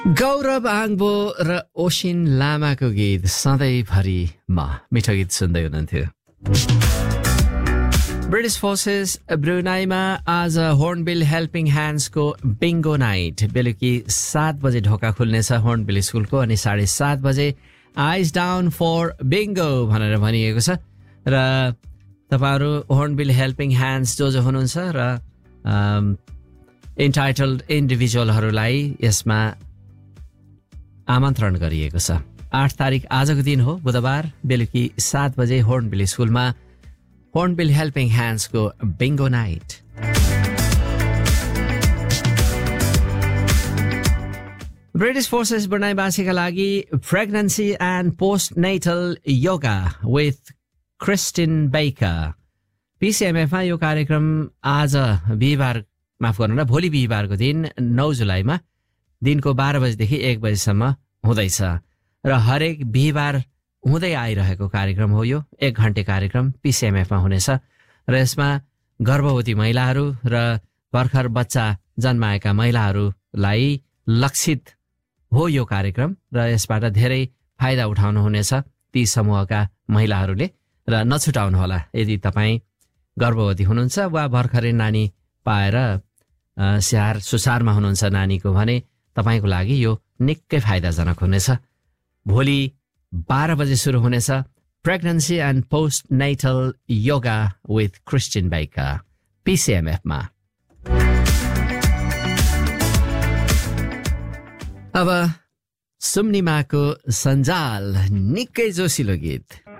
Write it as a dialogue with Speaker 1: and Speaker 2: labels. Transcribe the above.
Speaker 1: गौरव आङबो र ओसिन लामाको गीत सधैँभरि मिठो गीत सुन्दै हुनुहुन्थ्यो। ब्रिटिस फोर्सेस ब्रुनाईमा आज हर्नबिल हेल्पिङ ह्यान्ड्सको बिङ्गो नाइट। बेलुकी 7 बजे ढोका खुल्नेछ हर्नबिल स्कुलको अनि 7:30 बजे आइज डाउन फर बिङ्गो भनेर भनिएको छ। र तपाईँहरू हर्नबिल हेल्पिङ ह्यान्ड्स जो हुनुहुन्छ र इन्टाइटल्ड इन्डिभिजुअलहरूलाई यसमा आमन्त्रण गरिएको छ। 8 तारिक आजको दिन हो, बुधबार, बेलुकी 7 बजे हर्नबिल स्कुलमा hornbill helping ह्यान्ड्सको bingo night. British forces ब्रुनाईवासीका लागि pregnancy and post natal yoga with Kristin baker. पिसिएमएफमा यो कार्यक्रम आज बिहिबार, माफ गर्नु, भोलि बिहिबारको दिन 9 जुलाईमा दिनको 12 बजेदेखि 1 बजेसम्म हुँदैछ र हरेक बिहिबार हुँदै आइरहेको कार्यक्रम हो। यो 1 घन्टे कार्यक्रम पिसिएमएफमा हुनेछ र यसमा गर्भवती महिलाहरू र भर्खर बच्चा जन्माएका महिलाहरूलाई लक्षित हो यो कार्यक्रम र यसबाट धेरै फाइदा उठाउनुहुनेछ ती समूहका महिलाहरूले। र नछुटाउनुहोला, यदि तपाईँ गर्भवती हुनुहुन्छ वा भर्खरै नानी पाएर स्याहार सुसारमा हुनुहुन्छ नानीको भने तपाईँको लागि यो निकै फाइदाजनक हुनेछ। भोलि 12 बजे सुरु हुनेछ pregnancy and post natal yoga with Kristin baker पिसिएमएफमा। अब सुम्निमाको सञ्जाल निकै जोसिलो गीत।